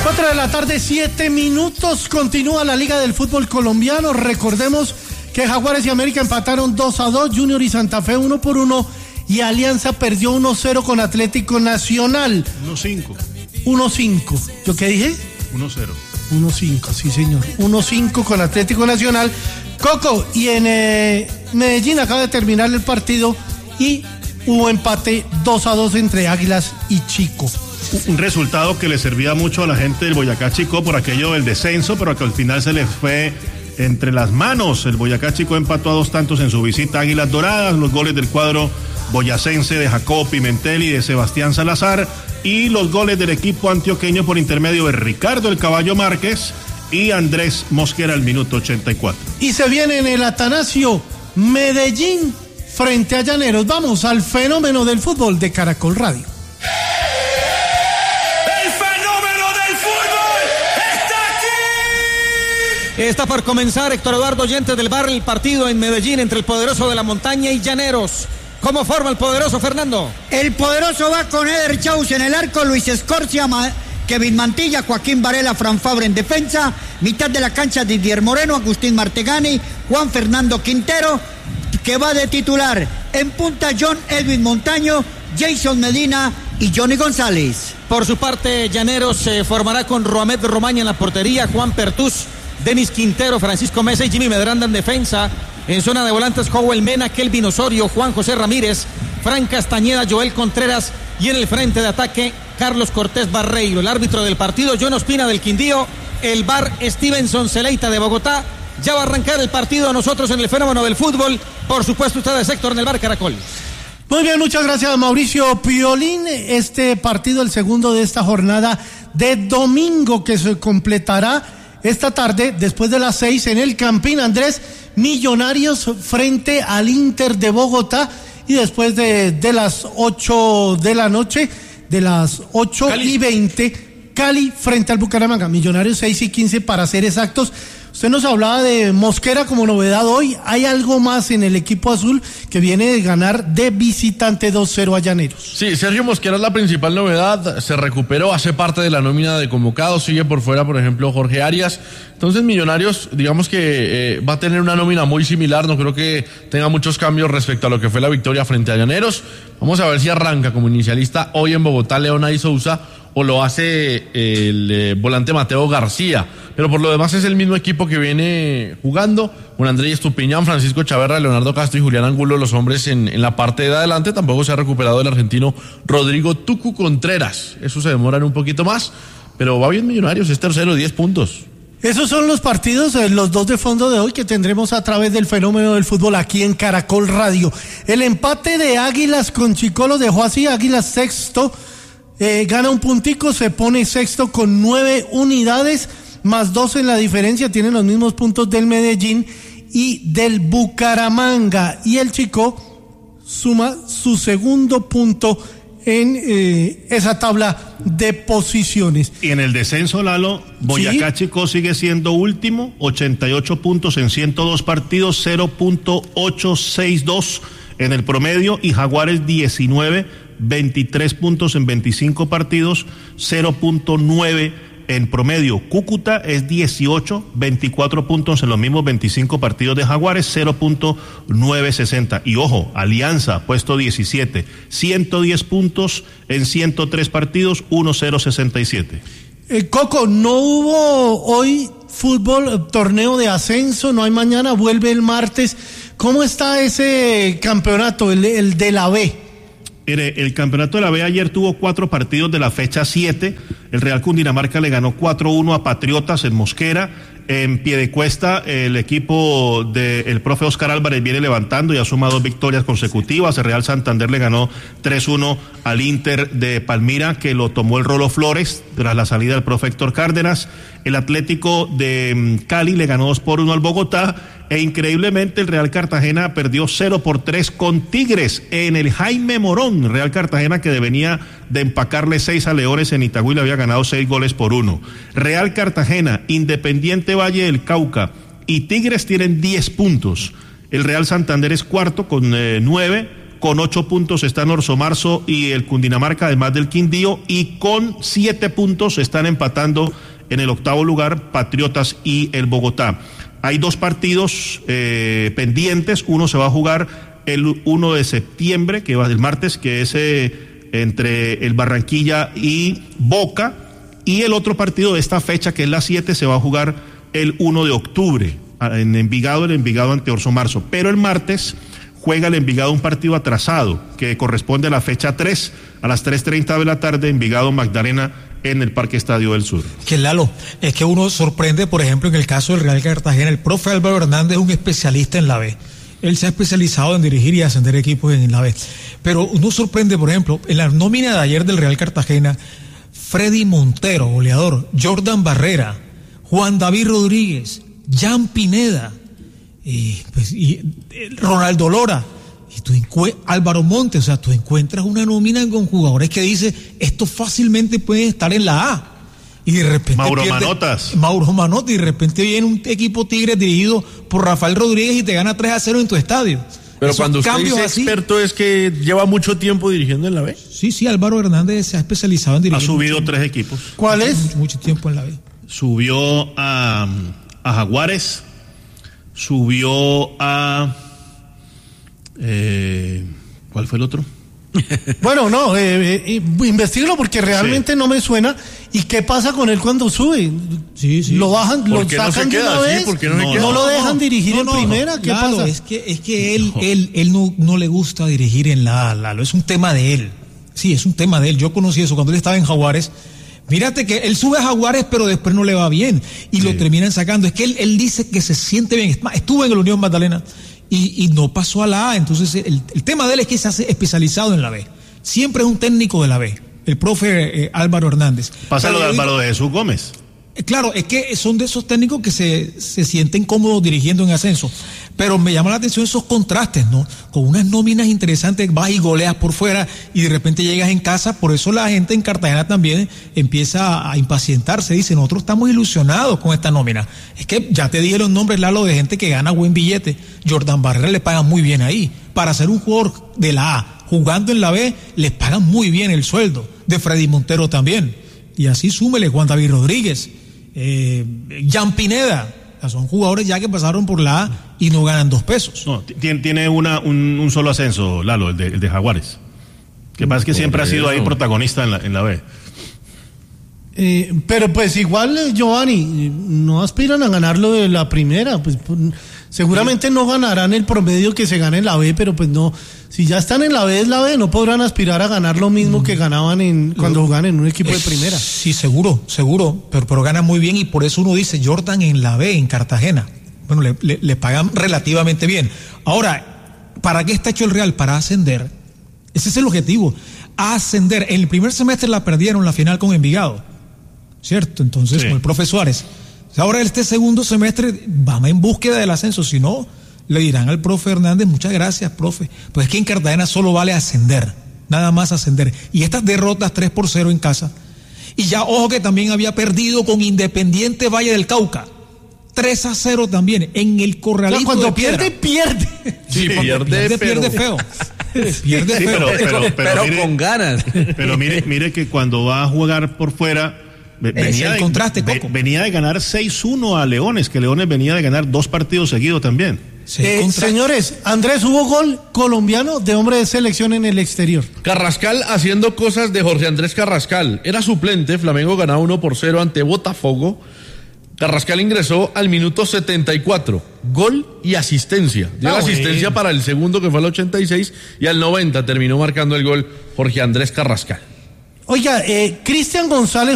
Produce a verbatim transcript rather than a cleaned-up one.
cuatro de la tarde, siete minutos, continúa la Liga del Fútbol Colombiano. Recordemos que Jaguares y América empataron dos a dos, Junior y Santa Fe uno por uno, y Alianza perdió uno cero con Atlético Nacional. uno cinco. uno cinco. ¿Yo qué dije? uno cero. uno cinco, sí señor. uno cinco con Atlético Nacional. Coco, y en eh, Medellín acaba de terminar el partido y hubo empate dos a dos entre Águilas y Chico. Un resultado que le servía mucho a la gente del Boyacá Chico por aquello del descenso, pero que al final se les fue entre las manos. El Boyacá Chico empató a dos tantos en su visita a Águilas Doradas, los goles del cuadro boyacense de Jacobo Pimentel y de Sebastián Salazar, y los goles del equipo antioqueño por intermedio de Ricardo el Caballo Márquez y Andrés Mosquera al minuto ochenta y cuatro. Y se viene en el Atanasio Medellín frente a Llaneros. Vamos al fenómeno del fútbol de Caracol Radio. Está por comenzar, Héctor Eduardo Oyentes del Bar, el partido en Medellín entre el poderoso de la montaña y Llaneros. ¿Cómo forma el poderoso, Fernando? El poderoso va con Eder Chaus en el arco, Luis Escorcia, Ma- Kevin Mantilla, Joaquín Varela, Fran Fabre en defensa, mitad de la cancha Didier Moreno, Agustín Martegani, Juan Fernando Quintero, que va de titular. En punta John Elvin Montaño, Jason Medina y Johnny González. Por su parte, Llaneros se formará con Roamed Romaña en la portería, Juan Pertús, Denis Quintero, Francisco Mesa y Jimmy Medranda en defensa. En zona de volantes, Howell Mena, Kelvin Osorio, Juan José Ramírez, Fran Castañeda, Joel Contreras, y en el frente de ataque, Carlos Cortés Barreiro. El árbitro del partido, John Ospina del Quindío. El V A R, Stevenson Celeita de Bogotá. Ya va a arrancar el partido, nosotros en el fenómeno del fútbol. Por supuesto, ustedes, Héctor, en el Bar Caracol. Muy bien, muchas gracias, Mauricio Piolín. Este partido, el segundo de esta jornada de domingo, que se completará esta tarde, después de las seis, en el Campín Andrés, Millonarios frente al Inter de Bogotá, y después de, de las ocho de la noche, de las ocho Cali. y veinte, Cali frente al Bucaramanga. Millonarios seis y quince para ser exactos. Usted nos hablaba de Mosquera como novedad hoy. Hay algo más en el equipo azul, que viene de ganar de visitante dos cero a Llaneros. Sí, Sergio Mosquera es la principal novedad. Se recuperó, hace parte de la nómina de convocados. Sigue por fuera, por ejemplo, Jorge Arias. Entonces Millonarios, digamos que eh, va a tener una nómina muy similar. No creo que tenga muchos cambios respecto a lo que fue la victoria frente a Llaneros. Vamos a ver si arranca como inicialista hoy en Bogotá Leonay Sousa, o lo hace el eh, volante Mateo García. Pero por lo demás es el mismo equipo que viene jugando, con Andrés Estupiñán, Francisco Chaverra, Leonardo Castro y Julián Angulo, los hombres en, en la parte de adelante. Tampoco se ha recuperado el argentino Rodrigo Tucu Contreras. Eso se demora un poquito más, pero va bien Millonarios, es tercero, diez puntos. Esos son los partidos, eh, los dos de fondo de hoy, que tendremos a través del fenómeno del fútbol aquí en Caracol Radio. El empate de Águilas con Chicó lo dejó así. Águilas sexto, eh, gana un puntico, se pone sexto con nueve unidades, más dos en la diferencia, tienen los mismos puntos del Medellín y del Bucaramanga, y el Chicó suma su segundo punto en eh, esa tabla de posiciones. Y en el descenso, Lalo, Boyacá ¿Sí? Chico sigue siendo último, ochenta y ocho puntos en ciento dos partidos, cero punto ochocientos sesenta y dos en el promedio, y Jaguares diecinueve, veintitrés puntos en veinticinco partidos, cero punto nueve en promedio. Cúcuta es dieciocho, veinticuatro puntos en los mismos veinticinco partidos de Jaguares, cero punto novecientos sesenta. Y ojo, Alianza, puesto diecisiete, ciento diez puntos en ciento tres partidos, uno punto cero sesenta y siete. Eh, Coco, no hubo hoy fútbol, torneo de ascenso, no hay mañana, vuelve el martes. ¿Cómo está ese campeonato, el, el de la B? Mire, el campeonato de la B ayer tuvo cuatro partidos de la fecha siete. El Real Cundinamarca le ganó cuatro uno a Patriotas en Mosquera. En Piedecuesta, el equipo del profe Oscar Álvarez viene levantando y ha sumado dos victorias consecutivas. El Real Santander le ganó tres uno al Inter de Palmira, que lo tomó el Rolo Flores tras la salida del profe Héctor Cárdenas. El Atlético de Cali le ganó dos por uno al Bogotá. E increíblemente el Real Cartagena perdió cero por tres con Tigres en el Jaime Morón. Real Cartagena, que venía de empacarle seis a Leones en Itagüí, le había ganado seis goles por uno. Real Cartagena, Independiente Valle del Cauca y Tigres tienen diez puntos. El Real Santander es cuarto con eh, nueve. Con ocho puntos están Orso Marzo y el Cundinamarca, además del Quindío, y con siete puntos están empatando en el octavo lugar Patriotas y el Bogotá. Hay dos partidos eh, pendientes, uno se va a jugar el uno de septiembre, que va el martes, que es eh, entre el Barranquilla y Boca, y el otro partido de esta fecha, que es la siete, se va a jugar el uno de octubre, en Envigado, el Envigado ante Orso Marzo, pero el martes juega el Envigado un partido atrasado que corresponde a la fecha tres, a las tres treinta de la tarde, Envigado Magdalena en el Parque Estadio del Sur. Que Lalo, es que uno sorprende, por ejemplo, en el caso del Real Cartagena, el profe Álvaro Hernández es un especialista en la B. Él se ha especializado en dirigir y ascender equipos en la B. Pero uno sorprende, por ejemplo, en la nómina de ayer del Real Cartagena, Freddy Montero, goleador, Jordan Barrera, Juan David Rodríguez, Jan Pineda, y, pues, y Ronaldo Lora, y tú encue- Álvaro Montes, o sea, tú encuentras una nómina con jugadores que dice esto fácilmente puede estar en la A. Y de repente Mauro pierde, Manotas. Mauro Manotas, y de repente viene un equipo Tigres dirigido por Rafael Rodríguez y te gana tres a cero en tu estadio. Pero Esos cuando usted cambios dice así, experto es que lleva mucho tiempo dirigiendo en la B. Sí, sí, Álvaro Hernández se ha especializado en dirigir. Ha subido mucho, tres equipos. ¿Cuál es? Mucho, mucho tiempo en la B. Subió a, a Jaguares, subió a... Eh, ¿cuál fue el otro? Bueno, no, eh, eh, investígalo porque realmente sí. no me suena. ¿Y qué pasa con él cuando sube? Sí, sí. Lo bajan, lo sacan no de una así? vez. ¿Por qué no, no, no, no lo dejan no, dirigir no, en no, primera. ¿Qué Lalo, pasa? Es que, es que él, no. él, él no, no le gusta dirigir en la A, Lalo. Es un tema de él. Sí, es un tema de él. Yo conocí eso cuando él estaba en Jaguares. Mírate que él sube a Jaguares, pero después no le va bien. Y sí. lo terminan sacando. Es que él, él dice que se siente bien. Estuvo en el Unión Magdalena y, y no pasó a la A. Entonces, el, el tema de él es que se hace especializado en la B. Siempre es un técnico de la B, el profe eh, Álvaro Hernández. Pasa lo de Álvaro de Jesús Gómez. Eh, claro, es que son de esos técnicos que se, se sienten cómodos dirigiendo en ascenso. Pero me llama la atención esos contrastes, ¿no? Con unas nóminas interesantes, vas y goleas por fuera y de repente llegas en casa. Por eso la gente en Cartagena también empieza a impacientarse. Dice, nosotros estamos ilusionados con esta nómina. Es que ya te dije los nombres, Lalo, de gente que gana buen billete. Jordan Barrera le pagan muy bien ahí. Para ser un jugador de la A, jugando en la B, les pagan muy bien el sueldo. De Freddy Montero también. Y así súmele Juan David Rodríguez, eh, Jan Pineda. O sea, son jugadores ya que pasaron por la A y no ganan dos pesos. No, tiene, tiene una, un, un solo ascenso, Lalo, el de, el de Jaguares. Que pasa es que siempre ha sido ahí protagonista en la, en la B. Eh, pero pues igual, Giovanni, no aspiran a ganarlo de la primera, pues seguramente no ganarán el promedio que se gana en la B, pero pues no, si ya están en la B es la B, no podrán aspirar a ganar lo mismo que ganaban en cuando jugaban en un equipo de primera. Sí, seguro, seguro, pero, pero ganan muy bien y por eso uno dice Jordan en la B, en Cartagena. Bueno, le, le, le pagan relativamente bien. Ahora, ¿para qué está hecho el Real? Para ascender. Ese es el objetivo, ascender. En el primer semestre la perdieron la final con Envigado, ¿cierto? Entonces, sí. con el profe Suárez. Ahora este segundo semestre vamos en búsqueda del ascenso, si no, le dirán al profe Hernández, muchas gracias, profe. Pues es que en Cartagena solo vale ascender, nada más ascender. Y estas derrotas tres por cero en casa. Y ya, ojo que también había perdido con Independiente Valle del Cauca. tres a cero también, en el Corralito. O sea, cuando de pierde, pierde. Sí, sí pierde, pierde, pero... pierde feo. Pierde sí, feo. Pero, pero, pero, pero mire, con ganas. Pero mire, mire que cuando va a jugar por fuera, venía, el contraste, de, Coco. venía de ganar seis uno a Leones, que Leones venía de ganar dos partidos seguidos también. Sí, eh, señores, Andrés, hubo gol colombiano de hombre de selección en el exterior. Carrascal haciendo cosas de Jorge Andrés Carrascal. Era suplente, Flamengo ganaba uno por cero ante Botafogo. Carrascal ingresó al minuto setenta y cuatro, gol y asistencia. Dio ah, la asistencia bueno. para el segundo, que fue al ochenta y seis, y al noventa terminó marcando el gol Jorge Andrés Carrascal. Oiga, eh, Cristian González